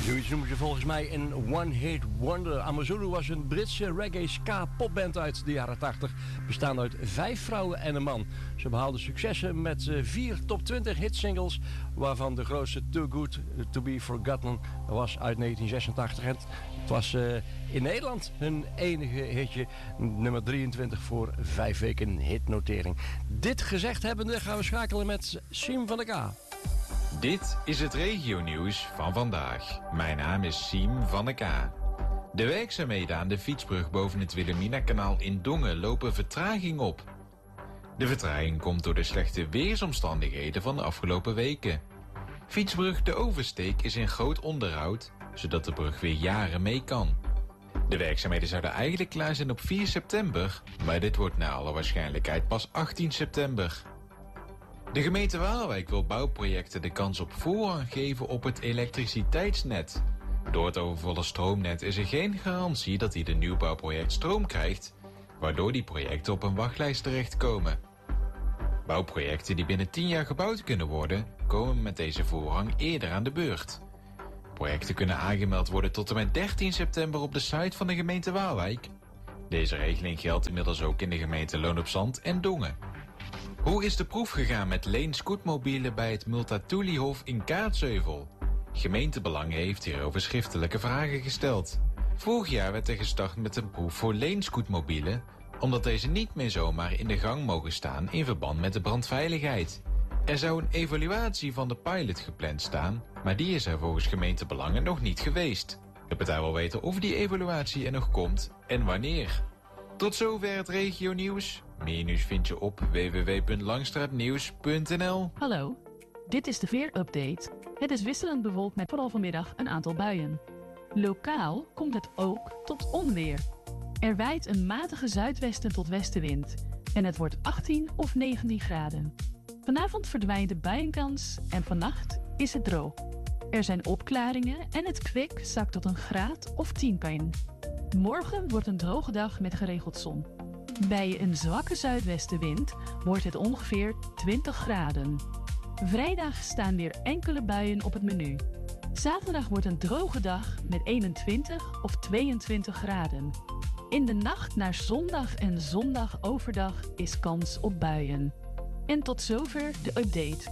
Zoiets noemen ze volgens mij een one-hit wonder. Amazulu was een Britse reggae ska popband uit de jaren 80, bestaande uit 5 vrouwen en een man. Ze behaalden successen met 4 top 20 hitsingles, waarvan de grootste Too Good To Be Forgotten was uit 1986. En het was in Nederland hun enige hitje, nummer 23 voor 5 weken hitnotering. Dit gezegd hebbende gaan we schakelen met Siem van der K. Dit is het regionieuws van vandaag. Mijn naam is Siem van der K. De werkzaamheden aan de fietsbrug boven het Wilhelmina-kanaal in Dongen lopen vertraging op. De vertraging komt door de slechte weersomstandigheden van de afgelopen weken. Fietsbrug De Oversteek is in groot onderhoud, zodat de brug weer jaren mee kan. De werkzaamheden zouden eigenlijk klaar zijn op 4 september, maar dit wordt naar alle waarschijnlijkheid pas 18 september. De gemeente Waalwijk wil bouwprojecten de kans op voorrang geven op het elektriciteitsnet. Door het overvolle stroomnet is er geen garantie dat ieder nieuwbouwproject stroom krijgt, waardoor die projecten op een wachtlijst terechtkomen. Bouwprojecten die binnen 10 jaar gebouwd kunnen worden, komen met deze voorrang eerder aan de beurt. Projecten kunnen aangemeld worden tot en met 13 september op de site van de gemeente Waalwijk. Deze regeling geldt inmiddels ook in de gemeente Loon op Zand en Dongen. Hoe is de proef gegaan met Leen scootmobielen bij het Multatuli-hof in Kaatsheuvel? Gemeentebelang heeft hierover schriftelijke vragen gesteld. Vorig jaar werd er gestart met een proef voor Leen scootmobielen, omdat deze niet meer zomaar in de gang mogen staan in verband met de brandveiligheid. Er zou een evaluatie van de pilot gepland staan, maar die is er volgens gemeentebelangen nog niet geweest. De partij wil weten of die evaluatie er nog komt en wanneer. Tot zover het regionieuws. Meer nieuws vind je op www.langstraatnieuws.nl. Hallo, dit is de weerupdate. Het is wisselend bewolkt met vooral vanmiddag een aantal buien. Lokaal komt het ook tot onweer. Er waait een matige zuidwesten tot westenwind en het wordt 18 of 19 graden. Vanavond verdwijnt de buienkans en vannacht is het droog. Er zijn opklaringen en het kwik zakt tot een graad of 10 pijn. Morgen wordt een droge dag met geregeld zon. Bij een zwakke zuidwestenwind wordt het ongeveer 20 graden. Vrijdag staan weer enkele buien op het menu. Zaterdag wordt een droge dag met 21 of 22 graden. In de nacht naar zondag en zondag overdag is kans op buien. En tot zover de update.